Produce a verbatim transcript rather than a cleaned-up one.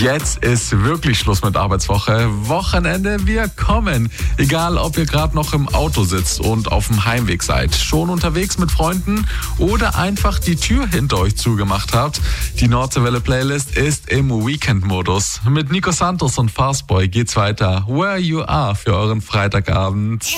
Jetzt ist wirklich Schluss mit Arbeitswoche. Wochenende, wir kommen. Egal, ob ihr gerade noch im Auto sitzt und auf dem Heimweg seid, schon unterwegs mit Freunden oder einfach die Tür hinter euch zugemacht habt. Die Nordseewelle-Playlist ist im Weekend-Modus. Mit Nico Santos und Fastboy geht's weiter. Where You Are für euren Freitagabend.